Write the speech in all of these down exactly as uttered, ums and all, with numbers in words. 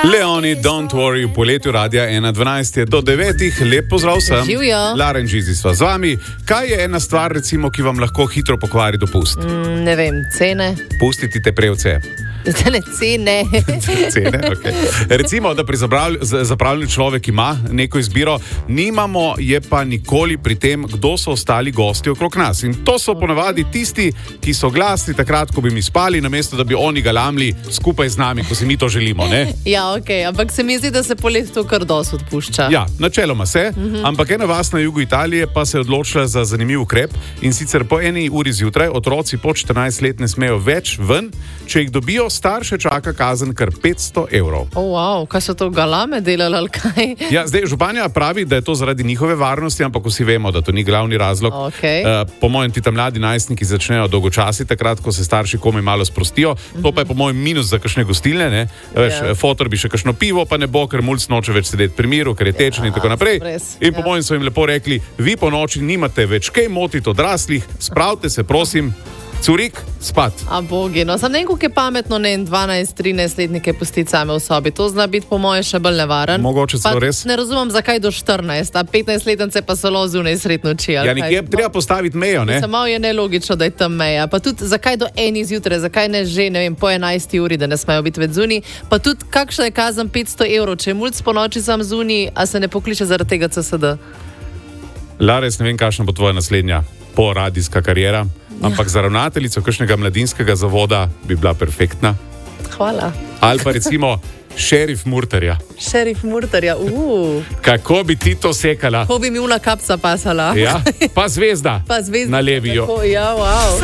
Leoni, don't worry, v poletju Radia ena dvanajst je do devetih. Lep pozdrav vsem. Živijo. Laren Žizi sva z vami. Kaj je ena stvar, recimo, ki vam lahko hitro pokvari dopust? Mm, ne vem, cene. Pustiti te prevce. Ne, cene. Cene, okay. Recimo, da pri zapravljanju človek ima neko izbiro, nimamo je pa nikoli pri tem, kdo so ostali gosti okrog nas. In to so ponavadi tisti, ki so glasni takrat, ko bi mi spali, namesto da bi oni galamli skupaj z nami, ko si mi to želimo. Ne? Ja, ok, ampak se mi zdi, da se polet to kar dosti odpušča. Ja, načeloma se, mm-hmm. ampak ena vas na jugu Italije pa se je odločila za zanimiv ukrep, in sicer po eni uri zjutraj otroci po štirinajst let ne smejo več ven, če jih dobijo, starše čaka kazen kar petsto evrov. O, oh, wow, kaj so to galame delali ali kaj? Ja, zdaj županja pravi, da je to zaradi njihove varnosti, ampak vsi vemo, da to ni glavni razlog. Okay. Uh, po mojem ti tam mladi najstniki začnejo dolgočasi, takrat, ko se starši komaj malo sprostijo. Mm-hmm. To pa je po mojem minus za kakšne gostilne, ne? Veš, yeah. Fotor bi še kakšno pivo, pa ne bo, ker mulc noče več sedeti pri miru, ker je tečen ja, in tako naprej. Res, in po ja. mojem so jim lepo rekli, vi po noči nimate več kaj motiti odraslih, spravite se, prosim, curik, spat. A bogi, no, sam ne vem, kako je pametno, ne, dvanajst trinajst letnike pustiti same v sobi. To zna biti po moje še bolj nevaren. Mogoče celo res. Ne razumem, zakaj do štirinajst, a petnajst letence pa so lo zunaj sred noči. Ja, nekje je treba postaviti mejo, ne? Samo je nelogično, da je tam meja. Pa tudi, zakaj do eni zjutraj, zakaj ne že, ne vem, po enajsti uri, da ne smejo biti več zunaj. Pa tudi, kakšna je kazen petsto evrov, če je mulc po noči sam zunaj, a se ne pokliče zaradi tega C S D? Lares, ne vem, kakšna bo tvoja naslednja poradijska kariera. Ampak za ravnateljico kakšnega mladinskega zavoda bi bila perfektna. Hvala. Ali pa recimo šerif Murterja. Šerif Murterja, uuu. Kako bi ti to sekala? Kako bi mi ula kapca pasala? Ja, pa zvezda. Pa zvezda. Na levijo. Tako, ja, wow.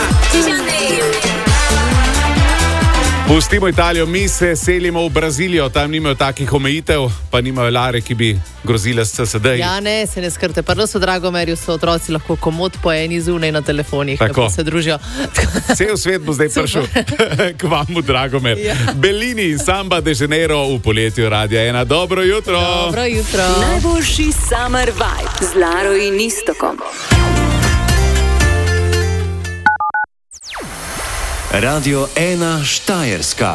Pustimo Italijo, mi se selimo v Brazilijo, tam nimajo takih omejitev, pa nimajo Lare, ki bi grozile s C S D. Ja, ne, se ne skrbite. Prvo so Dragomerju, so otroci lahko komod po eni zunaj na telefonih, tako se družijo. Cel svet bo zdaj prišel k vam v Dragomer. Ja. Bellini in Samba de Janeiro v poletju Radia ena. Dobro jutro. Dobro jutro. Najboljši summer vibe z Laro in Istokom. Radio ena Štajerska.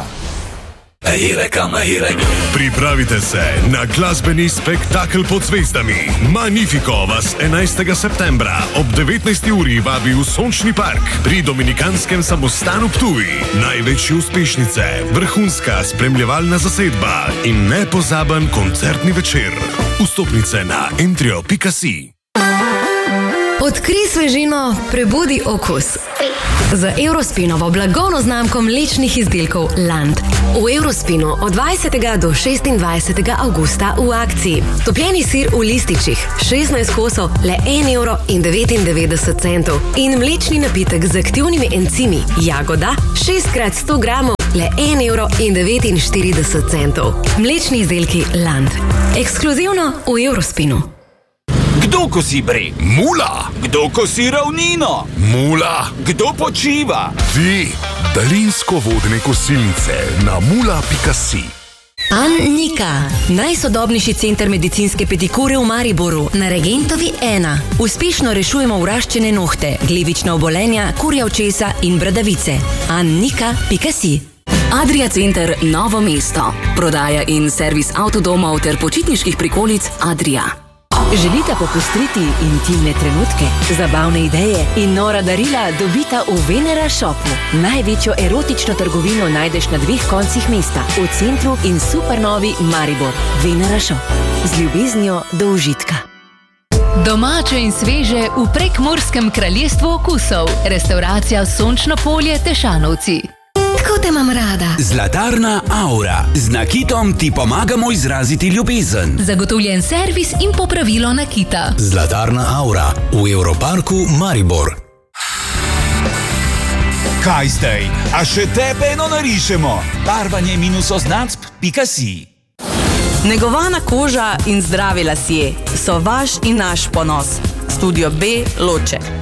Pripravite se na glasbeni spektakel pod zvezdami. Magnifico vas enajstega septembra ob devetnajsti uri vabi v Sončni park pri Dominikanskem samostanu Ptuj. Največje uspešnice, vrhunska spremljevalna zasedba in nepozaben koncertni večer. Vstopnice na entrio pika si. Odkrij svežino, prebudi okus. Z Eurospinovo blagovno znamko mlečnih izdelkov Land. V Eurospinu od dvajsetega do šestindvajsetega avgusta v akciji. Topljeni sir v lističih, šestnajst kosov, le en evro in devetindevetdeset centov. In mlečni napitek z aktivnimi encimi Jagoda, šest krat sto gramov, le en evro in devetinštirideset centov. Mlečni izdelki Land. Ekskluzivno v Eurospinu. Kdo kosi breg? Mula. Kdo kosi ravnino? Mula. Kdo počiva? Ti, daljinsko-vodne kosilnice na mula pika si. Annika, najsodobnejši center medicinske pedikure v Mariboru, na Regentovi ena. Uspešno rešujemo vraščene nohte, glivična obolenja, kurja očesa in bradavice. Annika pika si. Adria Center Novo mesto. Prodaja in servis avtodomov ter počitniških prikolic Adria. Želite popestriti intimne trenutke, zabavne ideje in nora darila dobita v Venera Shopu. Največjo erotično trgovino najdeš na dveh koncih mesta, v centru in supernovi Maribor. Venera Shop. Z ljubeznijo do užitka. Domače in sveže v Prekmurskem kraljestvu okusov. Restauracija Sončno polje Tešanovci. Tako te imam rada. Zlatarna Aura. Z nakitom ti pomagamo izraziti ljubezen. Zagotovljen servis in popravilo nakita. Zlatarna Aura v Europarku Maribor. Kaj zdaj? A še tebe eno narišemo? Barvanje minus oznacb pika si. Negovana koža in zdravi lasje so vaš in naš ponos. Studio B Loče.